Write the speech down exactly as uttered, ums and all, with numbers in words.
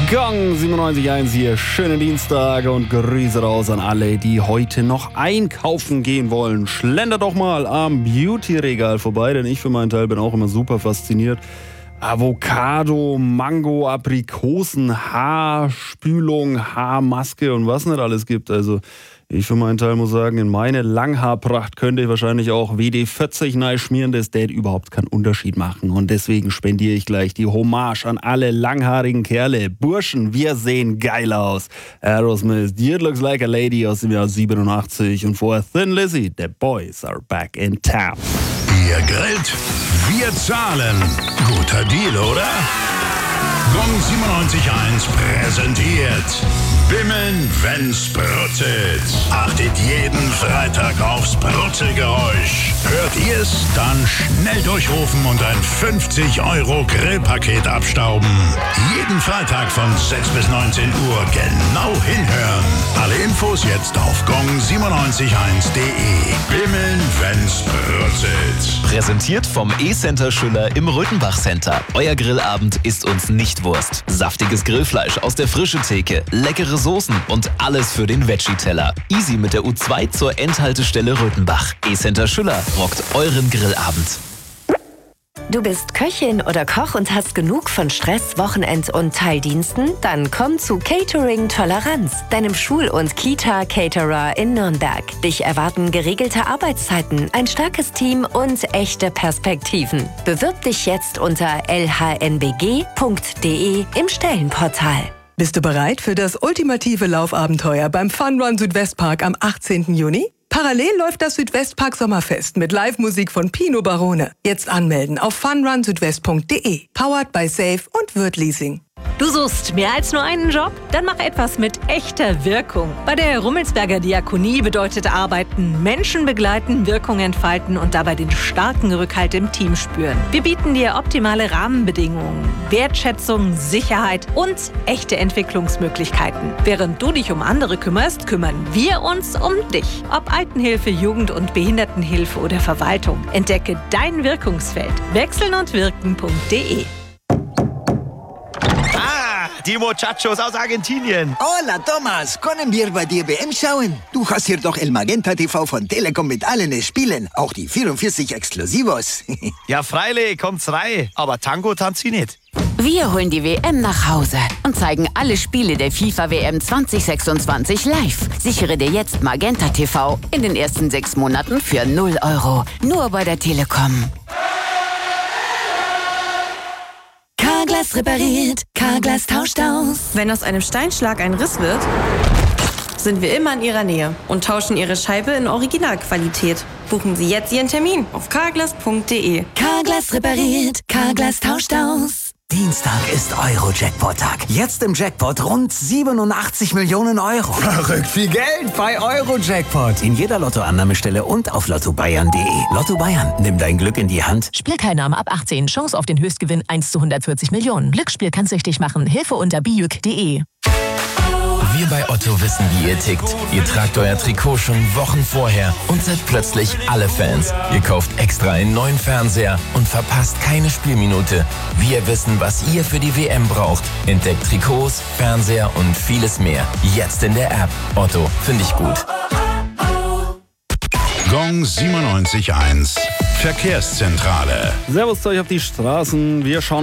Gong siebenundneunzig Komma eins hier, schönen Dienstag und Grüße raus an alle, die heute noch einkaufen gehen wollen. Schlendert doch mal am Beauty-Regal vorbei, denn ich für meinen Teil bin auch immer super fasziniert. Avocado, Mango, Aprikosen, Haarspülung, Haarmaske und was nicht alles gibt. Also ich für meinen Teil muss sagen, in meine Langhaarpracht könnte ich wahrscheinlich auch W D vierzig schmieren, das tät überhaupt keinen Unterschied machen. Und deswegen spendiere ich gleich die Hommage an alle langhaarigen Kerle. Burschen, wir sehen geil aus. Aerosmith, It Looks Like a Lady aus dem Jahr siebenundachtzig und vorher Thin Lizzy, The Boys Are Back in Town. Ihr grillt, wir zahlen. Guter Deal, oder? Gong siebenundneunzig Komma eins präsentiert Bimmeln, wenn's brutzelt. Achtet jeden Freitag aufs Brutzelgeräusch. Hört ihr's? Dann schnell durchrufen und ein fünfzig Euro Grillpaket abstauben. Jeden Freitag von sechs bis neunzehn Uhr genau hinhören. Alle Infos jetzt auf gong siebenundneunzig Komma eins punkt de. Bimmeln, wenn's brutzelt. Präsentiert vom E-Center Schüller im Röthenbach Center. Euer Grillabend ist uns nicht Wurst. Saftiges Grillfleisch aus der frischen Theke, leckere Soßen und alles für den Veggie-Teller. Easy mit der U zwei zur Endhaltestelle Röthenbach. E-Center Schüller rockt euren Grillabend. Du bist Köchin oder Koch und hast genug von Stress, Wochenend- und Teildiensten? Dann komm zu Catering Toleranz, deinem Schul- und Kita-Caterer in Nürnberg. Dich erwarten geregelte Arbeitszeiten, ein starkes Team und echte Perspektiven. Bewirb dich jetzt unter l h n b g punkt d e im Stellenportal. Bist du bereit für das ultimative Laufabenteuer beim Fun Run Südwestpark am achtzehnten Juni? Parallel läuft das Südwestpark Sommerfest mit Live-Musik von Pino Barone. Jetzt anmelden auf fun run südwest punkt de. Powered by Safe und Würth Leasing. Du suchst mehr als nur einen Job? Dann mach etwas mit echter Wirkung. Bei der Rummelsberger Diakonie bedeutet Arbeiten Menschen begleiten, Wirkung entfalten und dabei den starken Rückhalt im Team spüren. Wir bieten dir optimale Rahmenbedingungen, Wertschätzung, Sicherheit und echte Entwicklungsmöglichkeiten. Während du dich um andere kümmerst, kümmern wir uns um dich. Ob Altenhilfe, Jugend- und Behindertenhilfe oder Verwaltung. Entdecke dein Wirkungsfeld. wechseln und wirken punkt de. Die Muchachos aus Argentinien. Hola, Thomas. Können wir bei dir W M schauen? Du hast hier doch El Magenta T V von Telekom mit allen Spielen. Auch die vierundvierzig Exklusivos. Ja, freilich, kommt's rein. Aber Tango tanzt sie nicht. Wir holen die W M nach Hause und zeigen alle Spiele der FIFA W M zwanzig sechsundzwanzig live. Sichere dir jetzt Magenta T V in den ersten sechs Monaten für null Euro. Nur bei der Telekom. Carglass repariert, Carglass tauscht aus. Wenn aus einem Steinschlag ein Riss wird, sind wir immer in Ihrer Nähe und tauschen Ihre Scheibe in Originalqualität. Buchen Sie jetzt Ihren Termin auf carglass punkt de. Carglass repariert, Carglass tauscht aus. Dienstag ist Euro-Jackpot-Tag. Jetzt im Jackpot rund siebenundachtzig Millionen Euro. Verrückt viel Geld bei Euro-Jackpot. In jeder Lottoannahmestelle und auf lotto bayern punkt de. Lotto Bayern, nimm dein Glück in die Hand. Spielteilnahme ab achtzehn. Chance auf den Höchstgewinn eins zu hundertvierzig Millionen. Glücksspiel kann süchtig machen. Hilfe unter bijuk punkt de. Wir bei Otto wissen, wie ihr tickt. Ihr tragt euer Trikot schon Wochen vorher und seid plötzlich alle Fans. Ihr kauft extra einen neuen Fernseher und verpasst keine Spielminute. Wir wissen, was ihr für die W M braucht. Entdeckt Trikots, Fernseher und vieles mehr. Jetzt in der App. Otto, finde ich gut. Gong siebenundneunzig Komma eins Verkehrszentrale. Servus zu euch auf die Straßen. Wir schauen